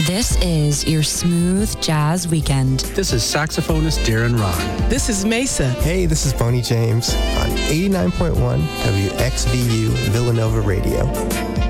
This is your smooth jazz weekend. This is saxophonist Darren Ron. This is Mesa. Hey, this is Bonnie James on 89.1 WXVU Villanova Radio.